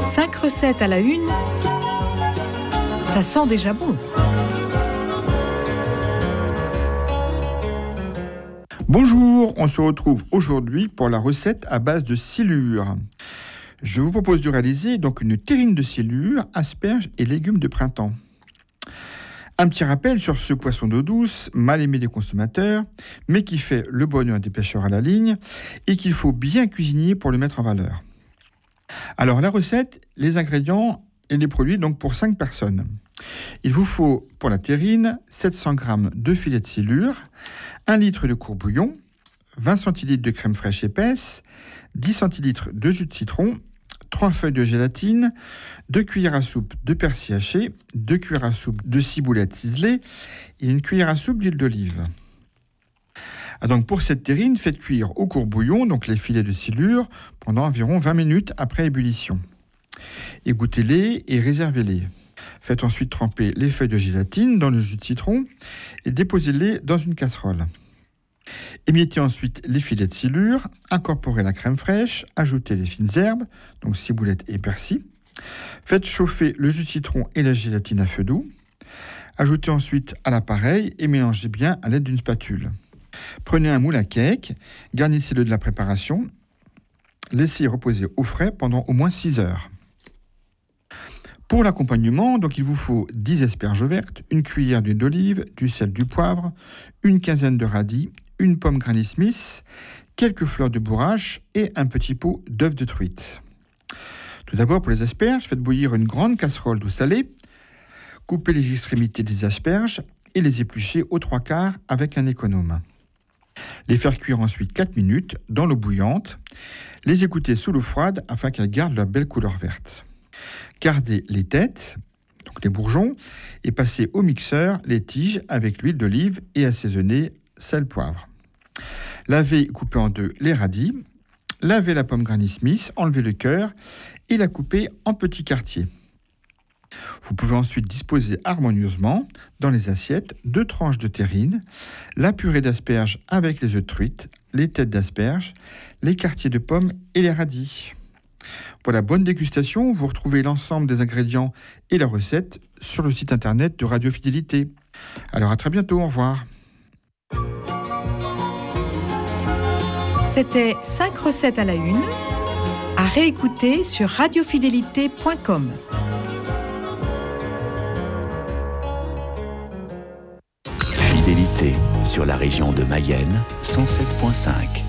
5 recettes à la une, ça sent déjà bon. Bonjour, on se retrouve aujourd'hui pour la recette à base de silure. Je vous propose de réaliser donc une terrine de silure, asperges et légumes de printemps. Un petit rappel sur ce poisson d'eau douce, mal aimé des consommateurs, mais qui fait le bonheur des pêcheurs à la ligne et qu'il faut bien cuisiner pour le mettre en valeur. Alors la recette, les ingrédients et les produits donc pour 5 personnes. Il vous faut pour la terrine 700 g de filet de silure, 1 litre de court-bouillon, 20 centilitres de crème fraîche épaisse, 10 centilitres de jus de citron, 3 feuilles de gélatine, 2 cuillères à soupe de persil haché, 2 cuillères à soupe de ciboulette ciselée et 1 cuillère à soupe d'huile d'olive. Donc pour cette terrine, faites cuire au court-bouillon donc les filets de silure pendant environ 20 minutes après ébullition. Égouttez-les et réservez-les. Faites ensuite tremper les feuilles de gélatine dans le jus de citron et déposez-les dans une casserole. Émiettez ensuite les filets de silure, incorporez la crème fraîche, ajoutez les fines herbes, donc ciboulette et persil. Faites chauffer le jus de citron et la gélatine à feu doux. Ajoutez ensuite à l'appareil et mélangez bien à l'aide d'une spatule. Prenez un moule à cake, garnissez-le de la préparation. Laissez reposer au frais pendant au moins 6 heures. Pour l'accompagnement, donc il vous faut 10 asperges vertes, 1 cuillère d'huile d'olive, du sel, du poivre, une quinzaine de radis, une pomme Granny Smith, quelques fleurs de bourrache et un petit pot d'œufs de truite. Tout d'abord, pour les asperges, faites bouillir une grande casserole d'eau salée, coupez les extrémités des asperges et les épluchez aux 3/4 avec un économe. Les faire cuire ensuite 4 minutes dans l'eau bouillante, les égoutter sous l'eau froide afin qu'elles gardent leur belle couleur verte. Gardez les têtes, donc les bourgeons, et passez au mixeur les tiges avec l'huile d'olive et assaisonnez sel, poivre. Lavez et coupez en deux les radis. Lavez la pomme Granny Smith, enlevez le cœur et la coupez en petits quartiers. Vous pouvez ensuite disposer harmonieusement dans les assiettes 2 tranches de terrine, la purée d'asperges avec les œufs de truite, les têtes d'asperges, les quartiers de pommes et les radis. Voilà, bonne dégustation. Vous retrouvez l'ensemble des ingrédients et la recette sur le site internet de Radio Fidélité. Alors à très bientôt, au revoir. C'était 5 recettes à la une, à réécouter sur radiofidélité.com. Fidélité sur la région de Mayenne 107.5.